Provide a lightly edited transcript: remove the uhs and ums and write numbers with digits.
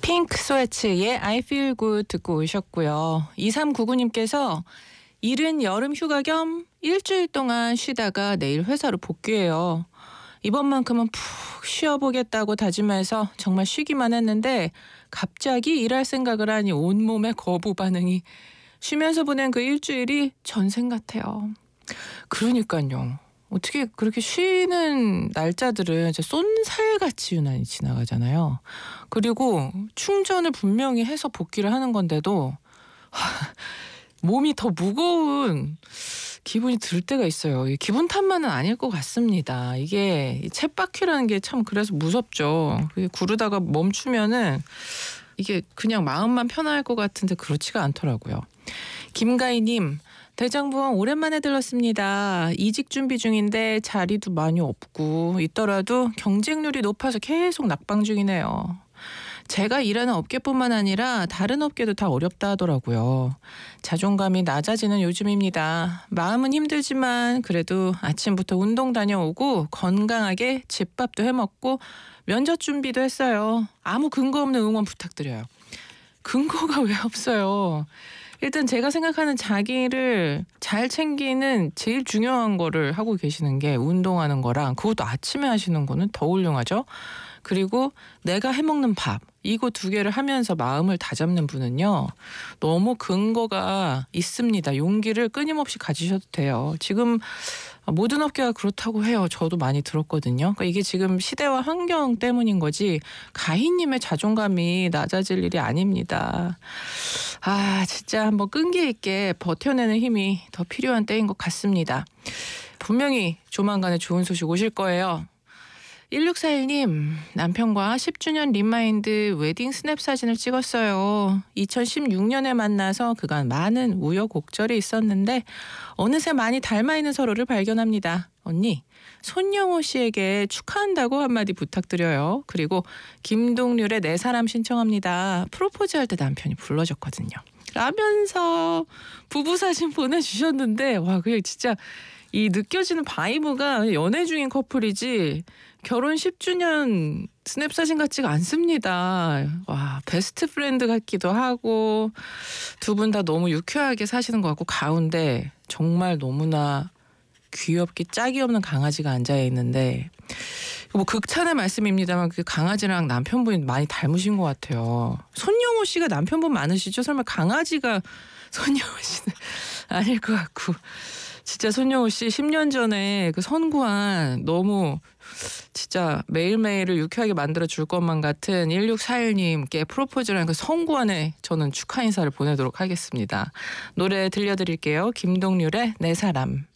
핑크 스웨츠의 I feel good 듣고 오셨고요. 2399님께서 이른 여름 휴가 겸 일주일 동안 쉬다가 내일 회사로 복귀해요. 이번만큼은 푹 쉬어보겠다고 다짐해서 정말 쉬기만 했는데 갑자기 일할 생각을 하니 온몸에 거부 반응이. 쉬면서 보낸 그 일주일이 전생 같아요. 그러니까요. 어떻게 그렇게 쉬는 날짜들은 진짜 쏜살같이 유난히 지나가잖아요. 그리고 충전을 분명히 해서 복귀를 하는 건데도 몸이 더 무거운 기분이 들 때가 있어요. 기분 탓만은 아닐 것 같습니다. 이게 쳇바퀴라는 게 참 그래서 무섭죠. 구르다가 멈추면은 이게 그냥 마음만 편할 것 같은데 그렇지가 않더라고요. 김가희님, 대장부원 오랜만에 들렀습니다. 이직 준비 중인데 자리도 많이 없고 있더라도 경쟁률이 높아서 계속 낙방 중이네요. 제가 일하는 업계뿐만 아니라 다른 업계도 다 어렵다 하더라고요. 자존감이 낮아지는 요즘입니다. 마음은 힘들지만 그래도 아침부터 운동 다녀오고 건강하게 집밥도 해먹고 면접 준비도 했어요. 아무 근거 없는 응원 부탁드려요. 근거가 왜 없어요? 일단 제가 생각하는 자기를 잘 챙기는 제일 중요한 거를 하고 계시는 게 운동하는 거랑, 그것도 아침에 하시는 거는 더 훌륭하죠. 그리고 내가 해먹는 밥, 이거 두 개를 하면서 마음을 다잡는 분은요, 너무 근거가 있습니다. 용기를 끊임없이 가지셔도 돼요. 지금 모든 업계가 그렇다고 해요. 저도 많이 들었거든요. 그러니까 이게 지금 시대와 환경 때문인 거지 가희님의 자존감이 낮아질 일이 아닙니다. 진짜 한번 끈기 있게 버텨내는 힘이 더 필요한 때인 것 같습니다. 분명히 조만간에 좋은 소식 오실 거예요. 1641님, 남편과 10주년 리마인드 웨딩 스냅 사진을 찍었어요. 2016년에 만나서 그간 많은 우여곡절이 있었는데 어느새 많이 닮아있는 서로를 발견합니다. 언니, 손영호 씨에게 축하한다고 한마디 부탁드려요. 그리고 김동률의 내 사람 신청합니다. 프로포즈할 때 남편이 불러줬거든요. 라면서 부부 사진 보내주셨는데 그냥 진짜 이 느껴지는 바이브가 연애 중인 커플이지 결혼 10주년 스냅 사진 같지가 않습니다. 베스트 프렌드 같기도 하고 두 분 다 너무 유쾌하게 사시는 것 같고 가운데 정말 너무나 귀엽게 짝이 없는 강아지가 앉아있는데, 극찬의 말씀입니다만 그 강아지랑 남편분이 많이 닮으신 것 같아요. 손영호 씨가 남편분 많으시죠? 설마 강아지가 손영호 씨는 아닐 것 같고. 진짜 손영호 씨 10년 전에 그 선구안 너무 진짜 매일매일을 유쾌하게 만들어줄 것만 같은 1641님께 프로포즈라는 그 선구안에 저는 축하 인사를 보내도록 하겠습니다. 노래 들려드릴게요. 김동률의 내 사람.